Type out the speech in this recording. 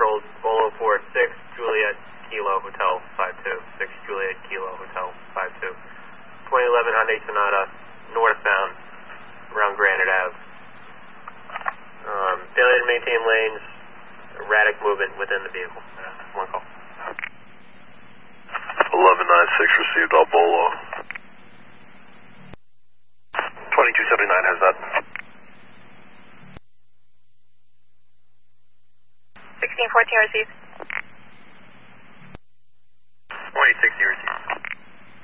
controlled, Bolo 46, Juliet Kilo Hotel 52, 6 Juliet Kilo Hotel 52. 2011 Hyundai Sonata, northbound, around Granite Ave. Failure to maintain lanes, erratic movement within the vehicle. One call. 1196 received all Bolo. 2279 has that. 1614 received.